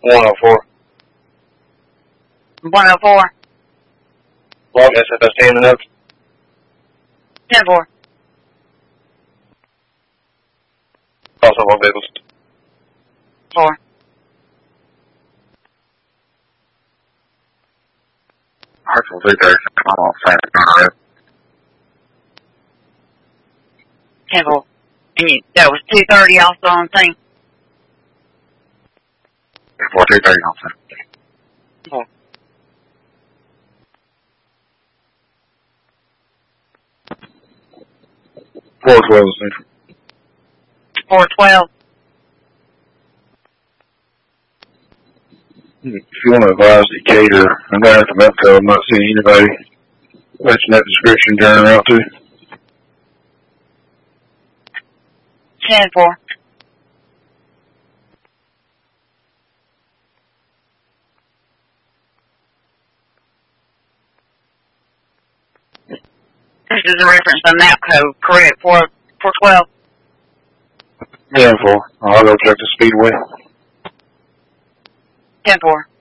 104. 104. Log SFS in the notes. 10-4. Also all vehicles. 4. Hartsville 330. I'm on Santa Clara. 10-4. And that was 230 also on the thing? 330 on Santa. 4. 412 Central. 412. If you want to advise Decatur, I'm going after Mepco. I'm not seeing anybody matching that description turning around to. 10-4. This is a reference to map code, correct? 412. Yeah, 4. I'll go check the speedway. 10-4.